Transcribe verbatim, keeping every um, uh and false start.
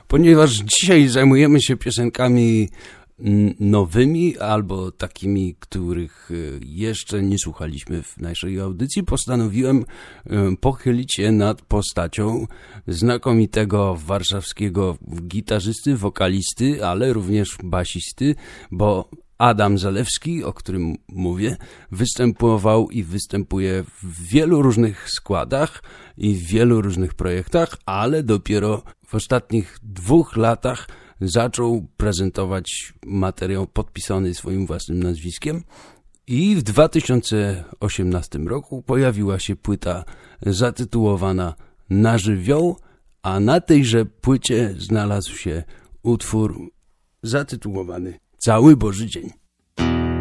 ponieważ dzisiaj zajmujemy się piosenkami nowymi albo takimi, których jeszcze nie słuchaliśmy w naszej audycji, postanowiłem pochylić się nad postacią znakomitego warszawskiego gitarzysty, wokalisty, ale również basisty, bo Adam Zalewski, o którym mówię, występował i występuje w wielu różnych składach i w wielu różnych projektach, ale dopiero w ostatnich dwóch latach zaczął prezentować materiał podpisany swoim własnym nazwiskiem i w dwa tysiące osiemnastym roku pojawiła się płyta zatytułowana Na żywioł, a na tejże płycie znalazł się utwór zatytułowany Cały Boży Dzień.